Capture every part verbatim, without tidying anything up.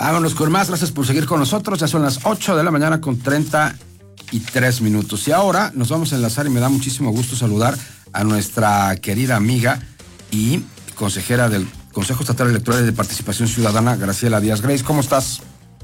Vámonos con más, gracias por seguir con nosotros. Ya son las ocho de la mañana con treinta y tres minutos. Y ahora nos vamos a enlazar y me da muchísimo gusto saludar a nuestra querida amiga y consejera del Consejo Estatal Electoral y de Participación Ciudadana, Graciela Díaz. Grace, ¿cómo estás?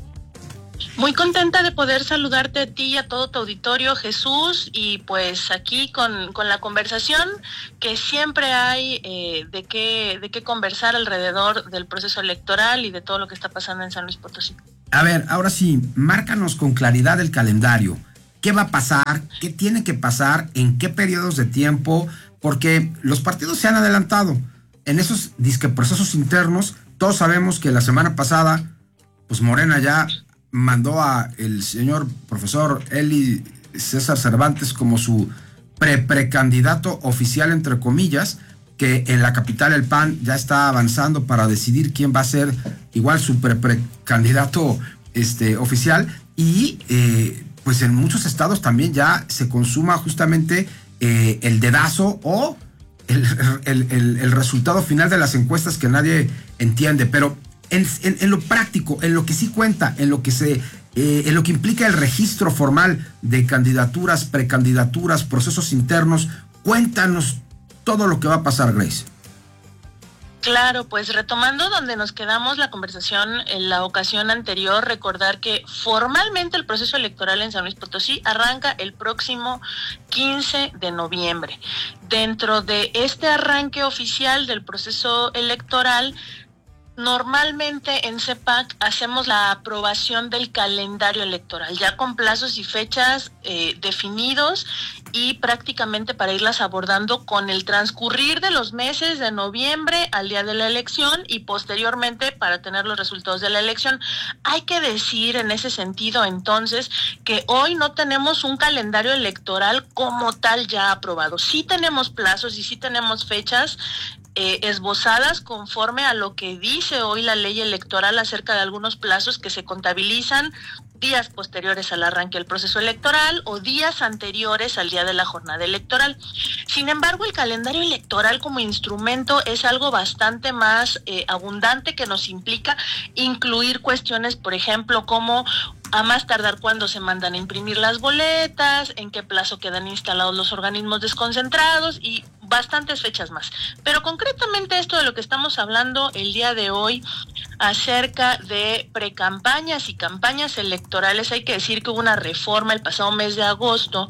Muy contenta de poder saludarte a ti y a todo tu auditorio, Jesús, y pues aquí con, con la conversación que siempre hay eh, de qué de qué conversar alrededor del proceso electoral y de todo lo que está pasando en San Luis Potosí. A ver, ahora sí, márcanos con claridad el calendario. ¿Qué va a pasar? ¿Qué tiene que pasar? ¿En qué periodos de tiempo? Porque los partidos se han adelantado. En esos disque procesos internos, todos sabemos que la semana pasada, pues Morena ya mandó a el señor profesor Eli César Cervantes como su pre-precandidato oficial, entre comillas, que en la capital el P A N ya está avanzando para decidir quién va a ser igual su pre-precandidato este, oficial, y eh, pues en muchos estados también ya se consuma justamente eh, el dedazo o el, el, el, el resultado final de las encuestas que nadie entiende, pero En, en, en lo práctico, en lo que sí cuenta, en lo que se, eh, en lo que implica el registro formal de candidaturas, precandidaturas, procesos internos, cuéntanos todo lo que va a pasar, Grace. Claro, pues retomando donde nos quedamos la conversación en la ocasión anterior, recordar que formalmente el proceso electoral en San Luis Potosí arranca el próximo quince de noviembre. Dentro de este arranque oficial del proceso electoral, normalmente en C E P A C hacemos la aprobación del calendario electoral, ya con plazos y fechas eh, definidos y prácticamente para irlas abordando con el transcurrir de los meses de noviembre al día de la elección y posteriormente para tener los resultados de la elección. Hay que decir en ese sentido entonces que hoy no tenemos un calendario electoral como tal ya aprobado. Sí tenemos plazos y sí tenemos fechas Eh, esbozadas conforme a lo que dice hoy la ley electoral acerca de algunos plazos que se contabilizan días posteriores al arranque del proceso electoral o días anteriores al día de la jornada electoral. Sin embargo, el calendario electoral como instrumento es algo bastante más eh, abundante, que nos implica incluir cuestiones, por ejemplo, como a más tardar cuándo se mandan a imprimir las boletas, en qué plazo quedan instalados los organismos desconcentrados y bastantes fechas más. Pero concretamente esto de lo que estamos hablando el día de hoy acerca de precampañas y campañas electorales, hay que decir que hubo una reforma el pasado mes de agosto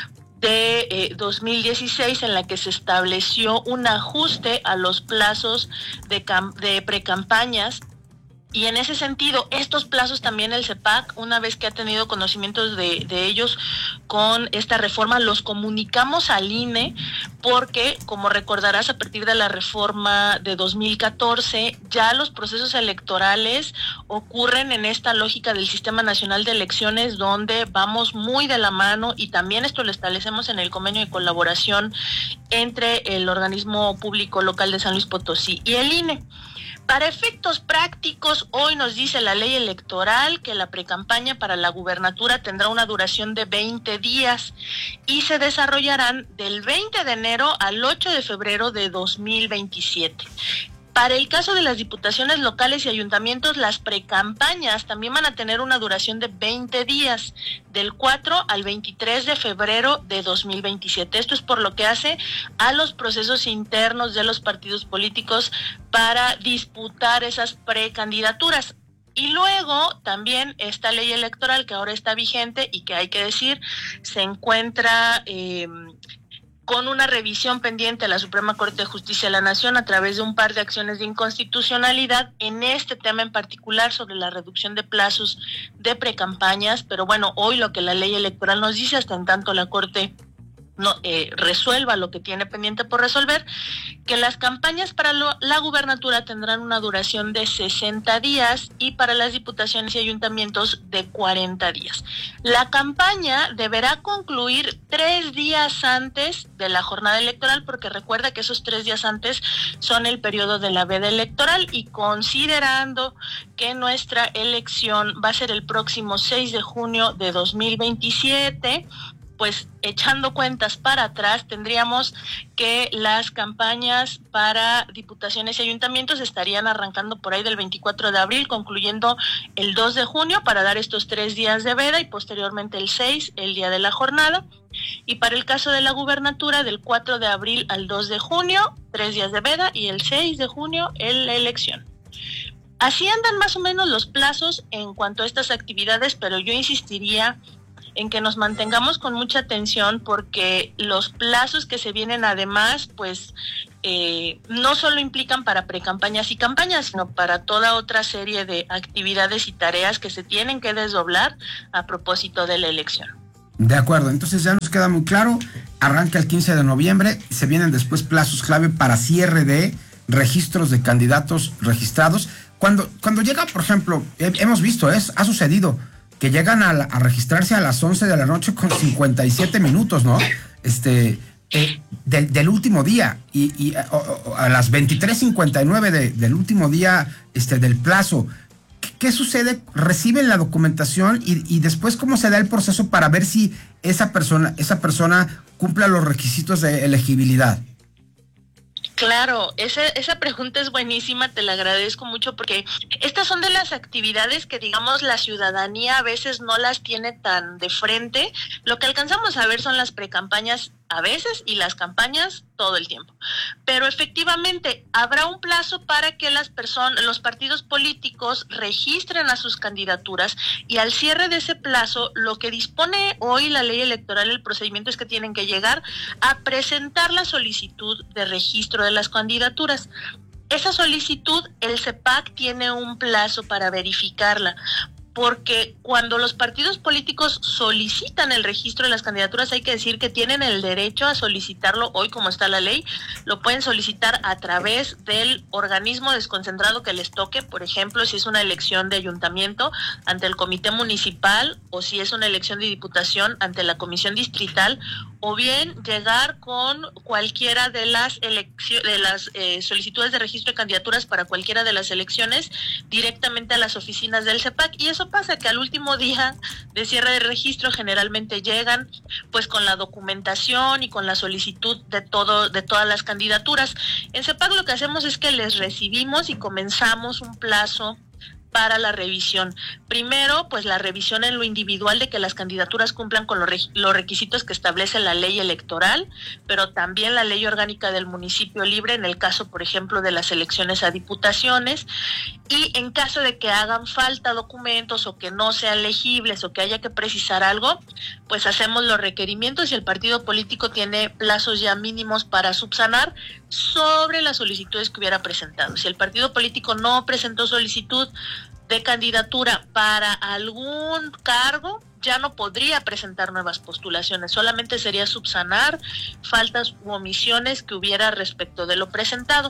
de eh, dos mil dieciséis en la que se estableció un ajuste a los plazos de, cam- de precampañas. Y en ese sentido, estos plazos también el C E P A C, una vez que ha tenido conocimientos de, de ellos con esta reforma, los comunicamos al I N E porque, como recordarás, a partir de la reforma de dos mil catorce, ya los procesos electorales ocurren en esta lógica del Sistema Nacional de Elecciones, donde vamos muy de la mano, y también esto lo establecemos en el convenio de colaboración entre el organismo público local de San Luis Potosí y el I N E. Para efectos prácticos, hoy nos dice la ley electoral que la precampaña para la gubernatura tendrá una duración de veinte días y se desarrollarán del veinte de enero al ocho de febrero de dos mil veintisiete. Para el caso de las diputaciones locales y ayuntamientos, las precampañas también van a tener una duración de veinte días, del cuatro al veintitrés de febrero de dos mil veintisiete. Esto es por lo que hace a los procesos internos de los partidos políticos para disputar esas precandidaturas. Y luego también esta ley electoral que ahora está vigente y que hay que decir se encuentra Eh, con una revisión pendiente a la Suprema Corte de Justicia de la Nación a través de un par de acciones de inconstitucionalidad en este tema en particular sobre la reducción de plazos de precampañas. Pero bueno, hoy lo que la ley electoral nos dice, hasta en tanto la Corte no eh, resuelva lo que tiene pendiente por resolver, que las campañas para lo, la gubernatura tendrán una duración de sesenta días y para las diputaciones y ayuntamientos de cuarenta días. La campaña deberá concluir tres días antes de la jornada electoral, porque recuerda que esos tres días antes son el periodo de la veda electoral, y considerando que nuestra elección va a ser el próximo seis de junio de dos mil veintisiete, pues echando cuentas para atrás, tendríamos que las campañas para diputaciones y ayuntamientos estarían arrancando por ahí del veinticuatro de abril, concluyendo el dos de junio para dar estos tres días de veda y posteriormente el seis, el día de la jornada. Y para el caso de la gubernatura, del cuatro de abril al dos de junio, tres días de veda, y el seis de junio, en la elección. Así andan más o menos los plazos en cuanto a estas actividades, pero yo insistiría en que nos mantengamos con mucha atención porque los plazos que se vienen además, pues eh, no solo implican para precampañas y campañas, sino para toda otra serie de actividades y tareas que se tienen que desdoblar a propósito de la elección. De acuerdo, entonces ya nos queda muy claro, arranca el quince de noviembre, se vienen después plazos clave para cierre de registros de candidatos registrados. Cuando, cuando llega, por ejemplo, hemos visto, es, ha sucedido, que llegan a, la, a registrarse a las once de la noche con cincuenta y siete minutos, ¿no? Este, eh, de, del último día, y, y a, a las veintitrés cincuenta y nueve de, del último día este, del plazo. ¿Qué, qué sucede? Reciben la documentación y, y después, ¿cómo se da el proceso para ver si esa persona, esa persona cumpla los requisitos de elegibilidad? Claro, esa, esa pregunta es buenísima, te la agradezco mucho porque estas son de las actividades que, digamos, la ciudadanía a veces no las tiene tan de frente. Lo que alcanzamos a ver son las precampañas a veces y las campañas todo el tiempo. Pero efectivamente habrá un plazo para que las personas, los partidos políticos registren a sus candidaturas y al cierre de ese plazo lo que dispone hoy la ley electoral, el procedimiento es que tienen que llegar a presentar la solicitud de registro de las candidaturas. Esa solicitud, el C E P A C tiene un plazo para verificarla, porque cuando los partidos políticos solicitan el registro de las candidaturas, hay que decir que tienen el derecho a solicitarlo hoy como está la ley, lo pueden solicitar a través del organismo desconcentrado que les toque, por ejemplo, si es una elección de ayuntamiento ante el comité municipal o si es una elección de diputación ante la comisión distrital, o bien llegar con cualquiera de las elecciones, de las eh, solicitudes de registro de candidaturas para cualquiera de las elecciones directamente a las oficinas del C E P A C. Y eso pasa que al último día de cierre de registro generalmente llegan pues con la documentación y con la solicitud de todo, de todas las candidaturas. En C E P A C lo que hacemos es que les recibimos y comenzamos un plazo para la revisión. Primero, pues la revisión en lo individual de que las candidaturas cumplan con los, re- los requisitos que establece la ley electoral, pero también la ley orgánica del municipio libre en el caso, por ejemplo, de las elecciones a diputaciones, y en caso de que hagan falta documentos o que no sean legibles o que haya que precisar algo, pues hacemos los requerimientos y el partido político tiene plazos ya mínimos para subsanar sobre las solicitudes que hubiera presentado. Si el partido político no presentó solicitud de candidatura para algún cargo, ya no podría presentar nuevas postulaciones, solamente sería subsanar faltas u omisiones que hubiera respecto de lo presentado.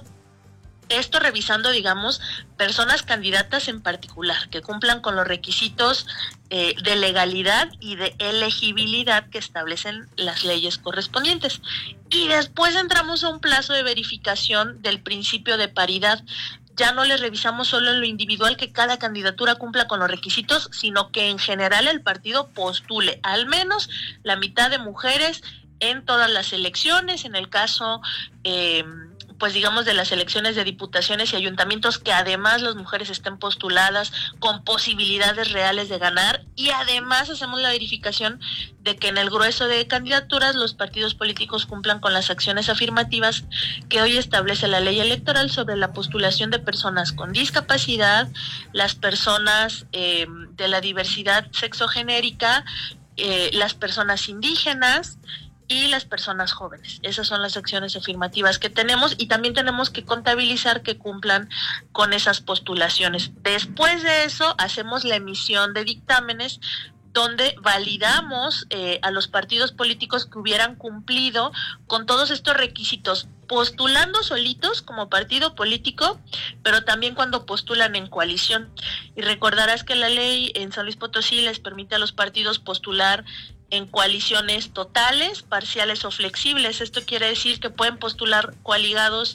Esto revisando, digamos, personas candidatas en particular, que cumplan con los requisitos eh, de legalidad y de elegibilidad que establecen las leyes correspondientes. Y después entramos a un plazo de verificación del principio de paridad. Ya no les revisamos solo en lo individual que cada candidatura cumpla con los requisitos, sino que en general el partido postule al menos la mitad de mujeres en todas las elecciones, en el caso, eh, pues digamos, de las elecciones de diputaciones y ayuntamientos, que además las mujeres estén postuladas con posibilidades reales de ganar, y además hacemos la verificación de que en el grueso de candidaturas los partidos políticos cumplan con las acciones afirmativas que hoy establece la ley electoral sobre la postulación de personas con discapacidad, las personas eh, de la diversidad sexogenérica, eh, las personas indígenas y las personas jóvenes. Esas son las acciones afirmativas que tenemos, y también tenemos que contabilizar que cumplan con esas postulaciones. Después de eso hacemos la emisión de dictámenes donde validamos eh, a los partidos políticos que hubieran cumplido con todos estos requisitos, postulando solitos como partido político, pero también cuando postulan en coalición. Y recordarás que la ley en San Luis Potosí les permite a los partidos postular en coaliciones totales, parciales o flexibles. Esto quiere decir que pueden postular coaligados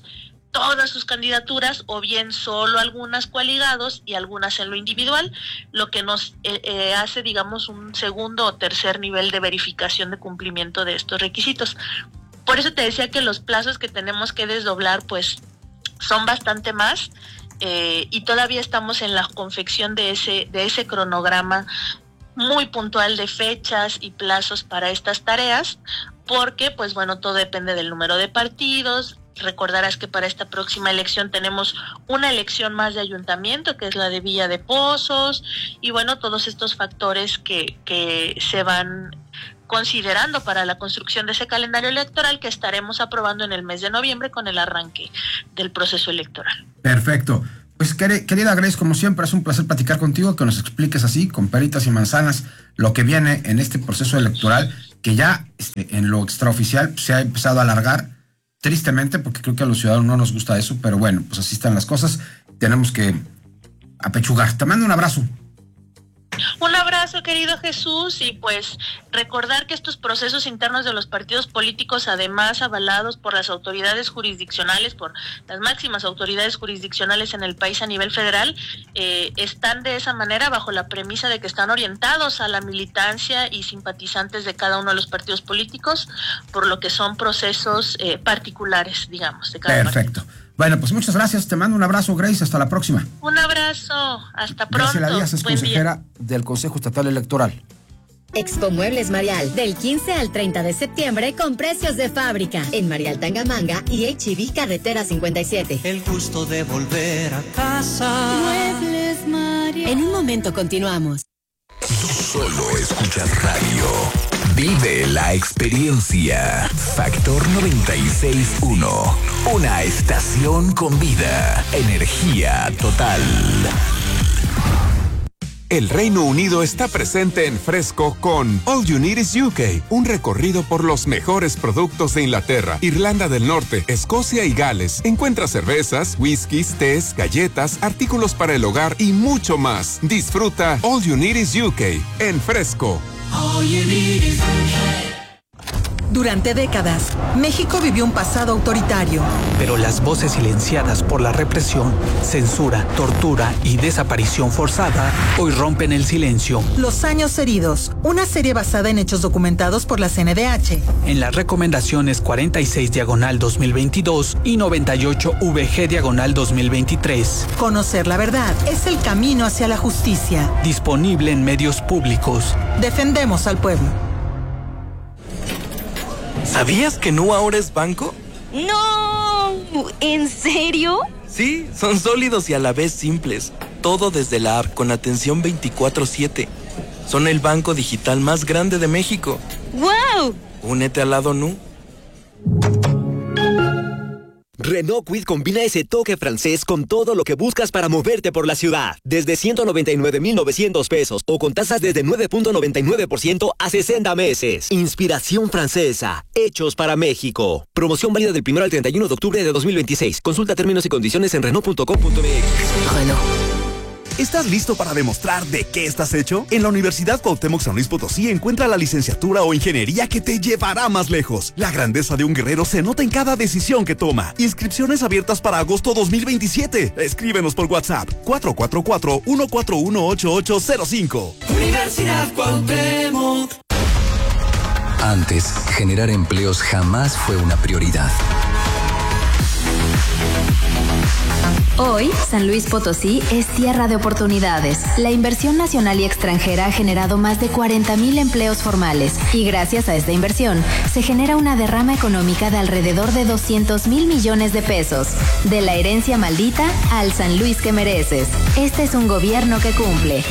todas sus candidaturas o bien solo algunas coaligados y algunas en lo individual, lo que nos eh, eh, hace, digamos, un segundo o tercer nivel de verificación de cumplimiento de estos requisitos. Por eso te decía que los plazos que tenemos que desdoblar pues son bastante más eh, y todavía estamos en la confección de ese, de ese cronograma muy puntual de fechas y plazos para estas tareas, porque pues bueno, todo depende del número de partidos. Recordarás que para esta próxima elección tenemos una elección más de ayuntamiento, que es la de Villa de Pozos, y bueno, todos estos factores que, que se van considerando para la construcción de ese calendario electoral que estaremos aprobando en el mes de noviembre con el arranque del proceso electoral. Perfecto. Pues querida Grace, como siempre es un placer platicar contigo, que nos expliques así, con peritas y manzanas, lo que viene en este proceso electoral, que ya este, en lo extraoficial se ha empezado a alargar, tristemente, porque creo que a los ciudadanos no nos gusta eso, pero bueno, pues así están las cosas, tenemos que apechugar. Te mando un abrazo. Un abrazo, querido Jesús, y pues recordar que estos procesos internos de los partidos políticos, además avalados por las autoridades jurisdiccionales, por las máximas autoridades jurisdiccionales en el país a nivel federal, eh, están de esa manera bajo la premisa de que están orientados a la militancia y simpatizantes de cada uno de los partidos políticos, por lo que son procesos eh, particulares, digamos, de cada Perfecto. Partido. Bueno, pues muchas gracias. Te mando un abrazo, Grace. Hasta la próxima. Un abrazo. Hasta pronto. Graciela Díaz es consejera del Consejo Estatal Electoral. Expo Muebles Marial, del quince al treinta de septiembre con precios de fábrica en Marial Tangamanga y H E B Carretera cincuenta y siete. El gusto de volver a casa. Muebles Marial. En un momento continuamos. Solo escuchas radio. Vive la experiencia. Factor noventa y seis punto uno. Una estación con vida. Energía total. El Reino Unido está presente en Fresco con All You Need Is U K, un recorrido por los mejores productos de Inglaterra, Irlanda del Norte, Escocia y Gales. Encuentra cervezas, whiskies, tés, galletas, artículos para el hogar y mucho más. Disfruta All You Need Is U K en Fresco. All you need is U K. Durante décadas, México vivió un pasado autoritario. Pero las voces silenciadas por la represión, censura, tortura y desaparición forzada hoy rompen el silencio. Los años heridos, una serie basada en hechos documentados por la C N D H. En las recomendaciones cuarenta y seis diagonal dos mil veintidós y noventa y ocho V G diagonal dos mil veintitrés. Conocer la verdad es el camino hacia la justicia. Disponible en medios públicos. Defendemos al pueblo. ¿Sabías que Nu ahora es banco? ¡No! ¿En serio? Sí, son sólidos y a la vez simples. Todo desde la app con atención veinticuatro siete. Son el banco digital más grande de México. ¡Wow! Únete al lado Nu. Renault Kwid combina ese toque francés con todo lo que buscas para moverte por la ciudad. Desde ciento noventa y nueve mil novecientos pesos o con tasas desde nueve punto noventa y nueve por ciento a sesenta meses. Inspiración francesa. Hechos para México. Promoción válida del primero al treinta y uno de octubre de dos mil veintiséis. Consulta términos y condiciones en Renault punto com punto m x. Renault. ¿Estás listo para demostrar de qué estás hecho? En la Universidad Cuauhtémoc San Luis Potosí encuentra la licenciatura o ingeniería que te llevará más lejos. La grandeza de un guerrero se nota en cada decisión que toma. Inscripciones abiertas para agosto dos mil veintisiete. Escríbenos por WhatsApp cuatro cuatro cuatro, uno cuatro uno, ocho ocho cero cinco. Universidad Cuauhtémoc. Antes, generar empleos jamás fue una prioridad. Hoy, San Luis Potosí es tierra de oportunidades. La inversión nacional y extranjera ha generado más de cuarenta mil empleos formales y gracias a esta inversión se genera una derrama económica de alrededor de doscientos mil millones de pesos. De la herencia maldita al San Luis que mereces. Este es un gobierno que cumple.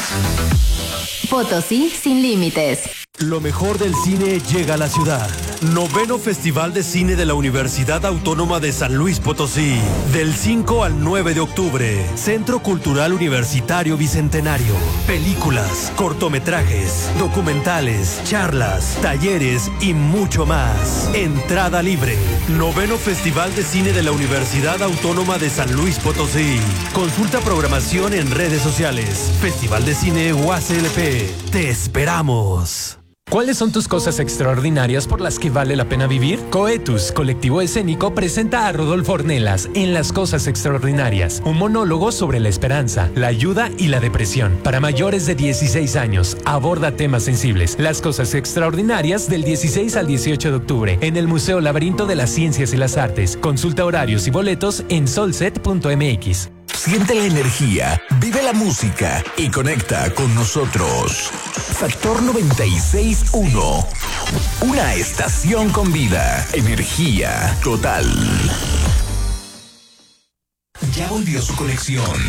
Potosí sin límites. Lo mejor del cine llega a la ciudad. Noveno Festival de Cine de la Universidad Autónoma de San Luis Potosí. Del cinco al nueve de octubre. Centro Cultural Universitario Bicentenario. Películas, cortometrajes, documentales, charlas, talleres y mucho más. Entrada libre. Noveno Festival de Cine de la Universidad Autónoma de San Luis Potosí. Consulta programación en redes sociales. Festival de Cine U A C L P. Te esperamos. ¿Cuáles son tus cosas extraordinarias por las que vale la pena vivir? Coetus, colectivo escénico, presenta a Rodolfo Ornelas en Las Cosas Extraordinarias, un monólogo sobre la esperanza, la ayuda y la depresión. Para mayores de dieciséis años, aborda temas sensibles. Las Cosas Extraordinarias del dieciséis al dieciocho de octubre en el Museo Laberinto de las Ciencias y las Artes. Consulta horarios y boletos en solset punto m x. Siente la energía, vive la música y conecta con nosotros. Factor noventa y seis punto uno. Una estación con vida. Energía total. Ya volvió su colección